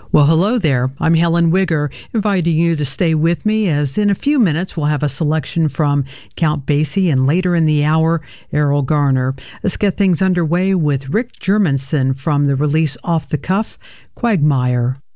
Well, hello there. I'm Helen Wigger, inviting you to stay with me as in a few minutes we'll have a selection from Count Basie and later in the hour, Errol Garner. Let's get things underway with Rick Germanson from the release Off the Cuff, Quagmire.